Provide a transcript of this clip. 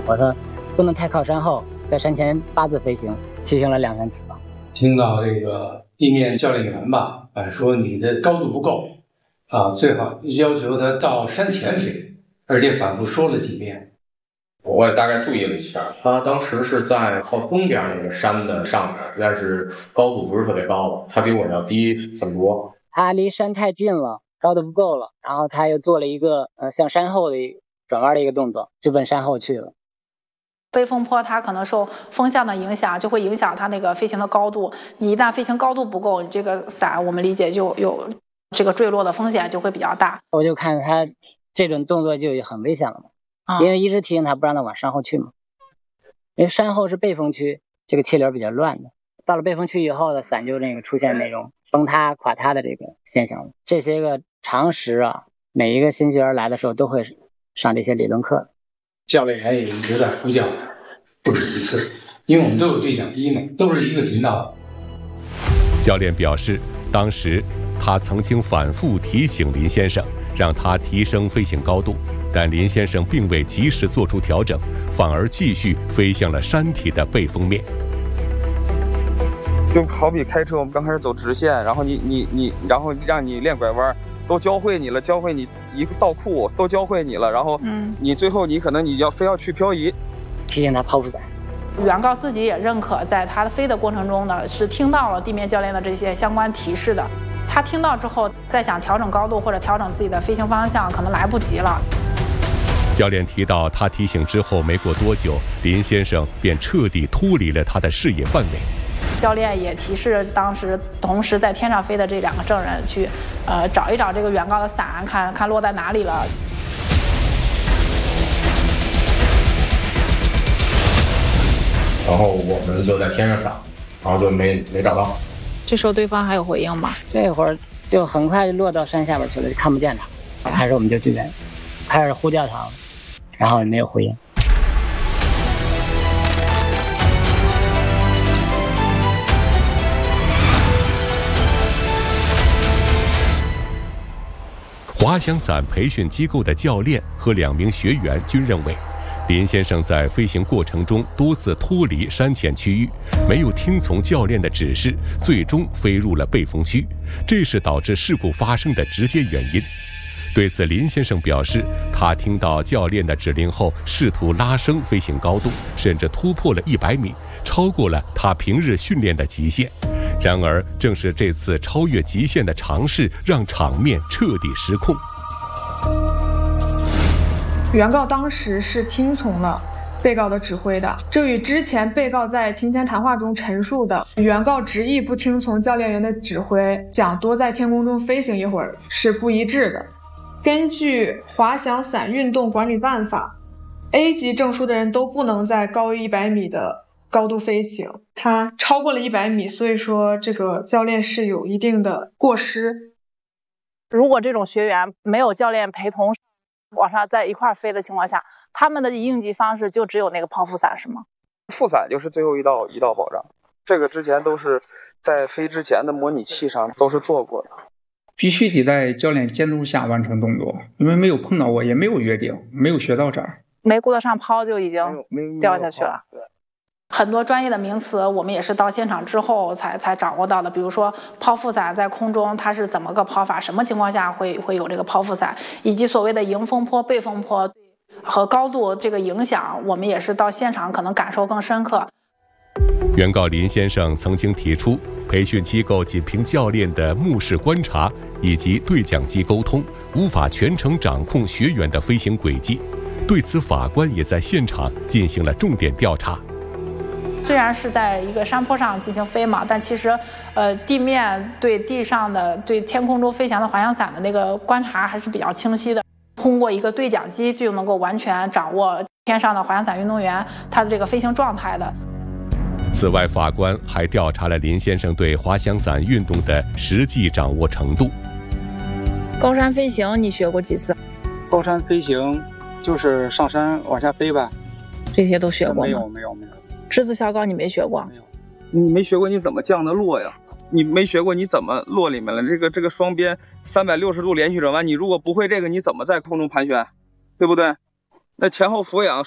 我说不能太靠山后，在山前8字飞行，飞行了2-3次吧。 听到这个地面教练员吧，说你的高度不够最好要求他到山前飞，而且反复说了几遍。 我也大概注意了一下，他当时是在靠东边那个山的上面，但是高度不是特别高，他比我要低很多。 他离山太近了，高度不够了，然后他又做了一个向山后的转弯的一个动作，就奔山后去了。 背风坡它可能受风向的影响，就会影响它那个飞行的高度。你一旦飞行高度不够，你这个伞我们理解就有这个坠落的风险就会比较大。 我就看他这种动作就很危险了嘛。因为一直提醒他不让他往山后去嘛，因为山后是背风区，这个气流比较乱的。到了背风区以后的伞就出现那种崩塌垮塌的这个现象了。这些个常识每一个新学员来的时候都会上这些理论课。 教练员也一直在呼叫，不止一次，因为我们都有对讲机嘛，都是一个频道。 教练表示，当时他曾经反复提醒林先生，让他提升飞行高度。但林先生并未及时做出调整，反而继续飞向了山体的背风面。 就好比开车，我们刚开始走直线，然后然后让你练拐弯，都教会你了，教会你一个倒库都教会你了，然后你最后你可能你要非要去漂移， 提醒他抛物伞。 原告自己也认可，在他的飞的过程中呢，是听到了地面教练的这些相关提示的。他听到之后，再想调整高度或者调整自己的飞行方向，可能来不及了。 教练提到，他提醒之后没过多久，林先生便彻底脱离了他的视野范围。 教练也提示当时同时在天上飞的这2个证人去，找一找这个原告的伞，看落在哪里了。 然后我们就在天上找，然后就没找到。 这时候对方还有回应吗？ 这会儿就很快就落到山下边去了，就看不见他。开始我们就开始呼叫他了。然后也没有回应。 滑翔伞培训机构的教练和2名学员均认为，林先生在飞行过程中多次脱离山前区域，没有听从教练的指示，最终飞入了背风区，这是导致事故发生的直接原因。对此，林先生表示，他听到教练的指令后，试图拉升飞行高度，甚至突破了100米，超过了他平日训练的极限。然而，正是这次超越极限的尝试，让场面彻底失控。 原告当时是听从了被告的指挥的，这与之前被告在庭前谈话中陈述的原告执意不听从教练员的指挥，想多在天空中飞行一会儿是不一致的。根据滑翔伞运动管理办法， A 级证书的人都不能在高于100米的高度飞行，他超过了100米，所以说这个教练是有一定的过失。 如果这种学员没有教练陪同往上在一块飞的情况下，他们的应急方式就只有那个抛腹伞是吗？ 副伞就是最后一道保障，这个之前都是在飞之前的模拟器上都是做过的。 必须得在教练监督下完成动作，因为没有碰到过，也没有约定，没有学到这儿， 没顾得上抛就已经掉下去了。很多专业的名词我们也是到现场之后才掌握到的，比如说抛腹伞在空中它是怎么个抛法，什么情况下会有这个抛腹伞，以及所谓的迎风坡、背风坡和高度这个影响，我们也是到现场可能感受更深刻。 原告林先生曾经提出，培训机构仅凭教练的目视观察以及对讲机沟通，无法全程掌控学员的飞行轨迹。对此，法官也在现场进行了重点调查。 虽然是在一个山坡上进行飞嘛，但其实地面对地上的对天空中飞翔的滑翔伞的那个观察还是比较清晰的，通过一个对讲机就能够完全掌握天上的滑翔伞运动员他的这个飞行状态的。 此外，法官还调查了林先生对滑翔伞运动的实际掌握程度。 高山飞行你学过几次？ 高山飞行就是上山往下飞吧。 这些都学过吗？ 没有。 质子小高你没学过？ 没有。你没学过你怎么降的落呀？你没学过你怎么落里面了？这个双边360度连续转弯，你如果不会这个，你怎么在空中盘旋？对不对？那前后俯仰